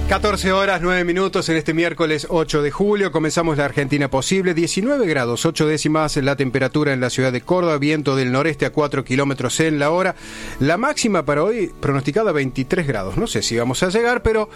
14 horas, 9 minutos en este miércoles 8 de julio. Comenzamos la Argentina Posible. 19 grados, 8 décimas la temperatura en la ciudad de Córdoba. Viento del noreste a 4 kilómetros en la hora. La máxima para hoy pronosticada 23 grados. No sé si vamos a llegar, pero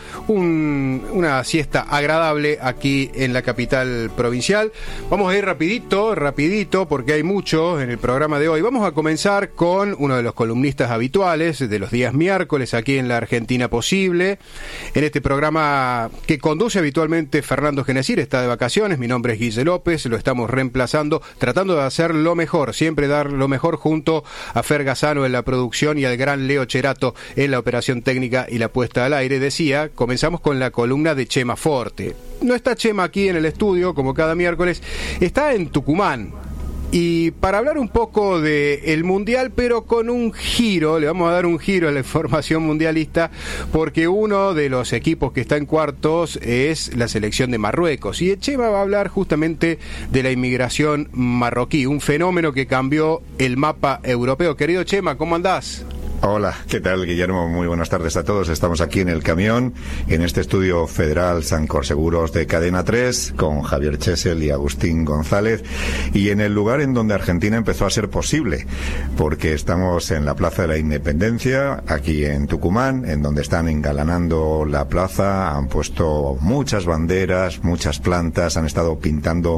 una siesta agradable aquí en la capital provincial. Vamos a ir rapidito, porque hay mucho en el programa de hoy. Vamos a comenzar con uno de los columnistas habituales de los días miércoles aquí en la Argentina Posible. En este programa que conduce habitualmente Fernando Genesir, está de vacaciones. Mi nombre es Guille López, lo estamos reemplazando, tratando de hacer lo mejor, siempre dar lo mejor junto a Fer Gazano en la producción y al gran Leo Cherato en la operación técnica y la puesta al aire. Decía, comenzamos con la columna de Chema Forte. No está Chema aquí en el estudio, como cada miércoles, está en Tucumán. Y para hablar un poco del Mundial, pero con un giro, le vamos a dar un giro a la información mundialista, porque uno de los equipos que está en cuartos es la selección de Marruecos. Y Chema va a hablar justamente de la inmigración marroquí, un fenómeno que cambió el mapa europeo. Querido Chema, ¿cómo andás? Hola, ¿qué tal, Guillermo? Muy buenas tardes a todos. Estamos aquí en el camión, en este estudio federal Sancor Seguros de Cadena 3, con Javier Chesel y Agustín González, y en el lugar en donde Argentina empezó a ser posible, porque estamos en la Plaza de la Independencia, aquí en Tucumán, en donde están engalanando la plaza, han puesto muchas banderas, muchas plantas, han estado pintando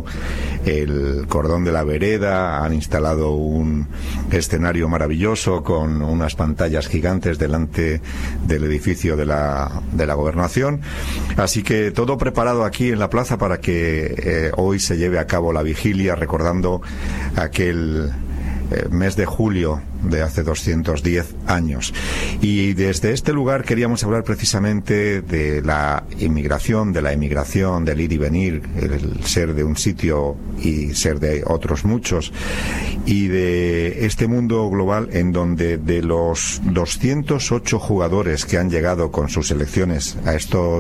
el cordón de la vereda, han instalado un escenario maravilloso con unas pantallas gigantes delante del edificio de la gobernación, así que todo preparado aquí en la plaza para que hoy se lleve a cabo la vigilia recordando aquel mes de julio de hace 210 años. Y desde este lugar queríamos hablar precisamente de la inmigración, de la emigración, del ir y venir, el ser de un sitio y ser de otros muchos, y de este mundo global en donde de los 208 jugadores que han llegado con sus selecciones a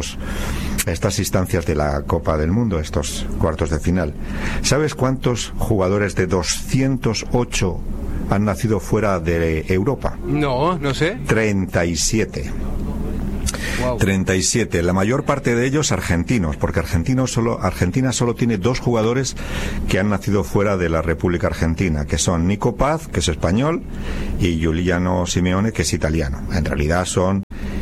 estas instancias de la Copa del Mundo, estos cuartos de final, ¿sabes cuántos jugadores de 208 han nacido fuera de Europa? No sé. 37. Wow. 37, la mayor parte de ellos argentinos, porque Argentina solo tiene 2 jugadores que han nacido fuera de la República Argentina, que son Nico Paz, que es español, y Giuliano Simeone, que es italiano. En realidad son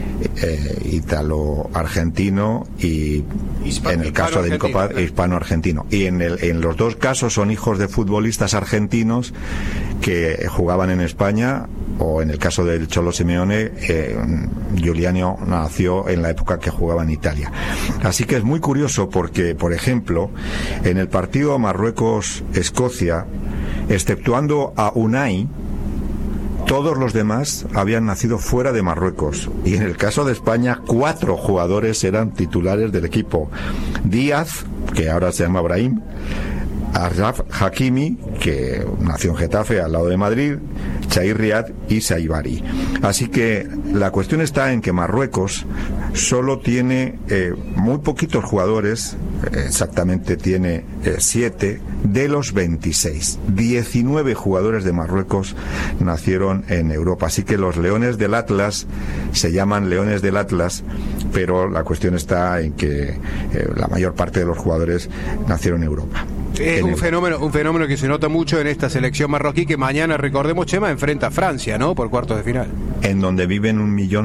italo-argentino y en el caso de Nico Paz, hispano-argentino. Y en los dos casos son hijos de futbolistas argentinos que jugaban en España, o en el caso del Cholo Simeone, Giuliano nació en la época que jugaba en Italia. Así que es muy curioso porque, por ejemplo, en el partido Marruecos-Escocia, exceptuando a Unai, todos los demás habían nacido fuera de Marruecos. Y en el caso de España, 4 jugadores eran titulares del equipo. Díaz, que ahora se llama Brahim, Achraf Hakimi, que nació en Getafe, al lado de Madrid, Chahir Riad y Saibari. Así que la cuestión está en que Marruecos solo tiene muy poquitos jugadores, exactamente tiene 7 de los 26. 19 jugadores de Marruecos nacieron en Europa. Así que los Leones del Atlas se llaman Leones del Atlas, pero la cuestión está en que la mayor parte de los jugadores nacieron en Europa. Es un fenómeno que se nota mucho en esta selección marroquí, que mañana, recordemos, Chema, enfrenta a Francia, ¿no?, por cuartos de final. En donde viven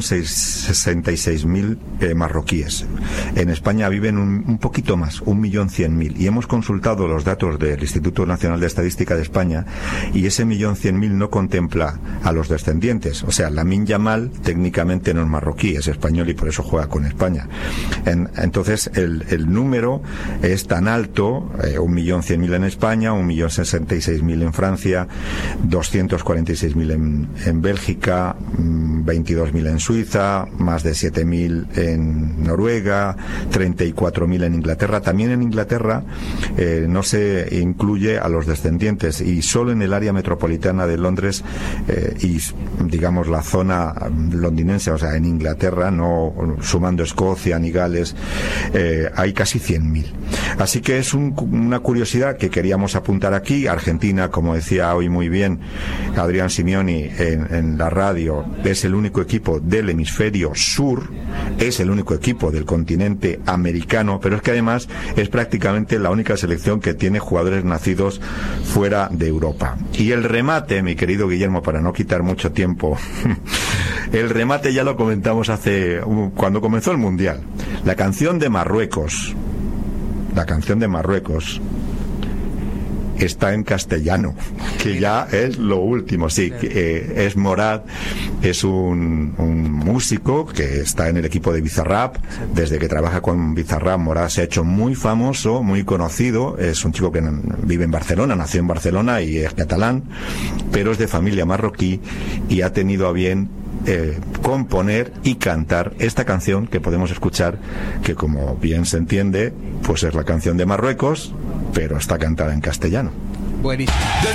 1.066.000 marroquíes. En España viven un poquito más, 1.100.000. Y hemos consultado los datos del Instituto Nacional de Estadística de España, y ese 1.100.000 no contempla a los descendientes. O sea, Lamine Yamal técnicamente no es marroquí, es español y por eso juega con España. Entonces, el número es tan alto, 1.100.000 en España, 1.066.000 en Francia, 246.000 en Bélgica, 22.000 en Suiza, más de 7.000 en Noruega, 34.000 en Inglaterra. También en Inglaterra no se incluye a los descendientes, y solo en el área metropolitana de Londres y digamos la zona londinense, o sea, en Inglaterra, no sumando Escocia ni Gales, hay casi 100.000. Así que es una curiosidad curiosidad que queríamos apuntar aquí, Argentina, como decía hoy muy bien Adrián Simeoni en la radio, es el único equipo del hemisferio sur, es el único equipo del continente americano, pero es que además es prácticamente la única selección que tiene jugadores nacidos fuera de Europa. Y el remate, mi querido Guillermo, para no quitar mucho tiempo, el remate ya lo comentamos cuando comenzó el Mundial. La canción de Marruecos está en castellano, que ya es lo último. Sí, es Morad, es un músico que está en el equipo de Bizarrap. Desde que trabaja con Bizarrap, Morad se ha hecho muy famoso, muy conocido. Es un chico que vive en Barcelona, nació en Barcelona y es catalán, pero es de familia marroquí y ha tenido a bien componer y cantar esta canción que podemos escuchar, que como bien se entiende, pues es la canción de Marruecos, pero está cantada en castellano. Buenísimo.